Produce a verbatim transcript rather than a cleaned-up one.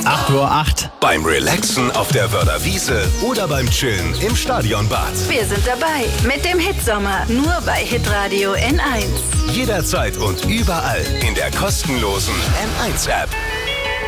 acht Uhr acht. Beim Relaxen auf der Wörder Wiese oder beim Chillen im Stadionbad. Wir sind dabei mit dem Hitsommer, nur bei Hitradio N eins. Jederzeit und überall in der kostenlosen N eins App.